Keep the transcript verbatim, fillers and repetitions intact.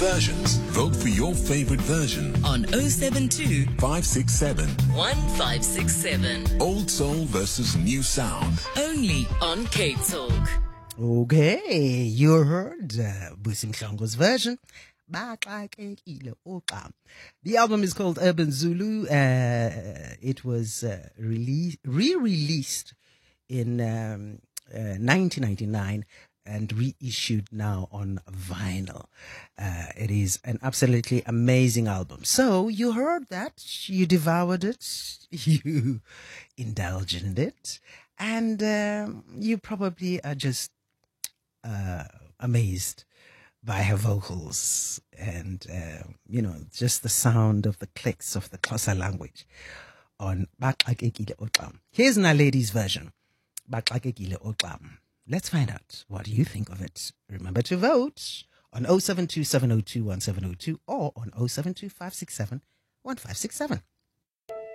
Versions. Vote for your favorite version on oh seven two, five six seven. one five six seven. Old soul versus new sound. Only on Cape Talk. Okay, you heard uh, Busi Mhlongo's version. Baxakekile Oxa. The album is called Urban Zulu. Uh, it was uh, release, re-released in um, uh, nineteen ninety-nine and reissued now on vinyl. Uh, it is an absolutely amazing album. So you heard that, you devoured it, you indulged in it, and um, you probably are just uh, amazed by her vocals and, uh, you know, just the sound of the clicks of the Xhosa language on Baxakekile Oxa. Here's Naledi's version, Baxakekile Oxa. Let's find out what you think of it. Remember to vote on oh seven two, seven oh two, one seven oh two or on oh seven two, five six seven, one five six seven.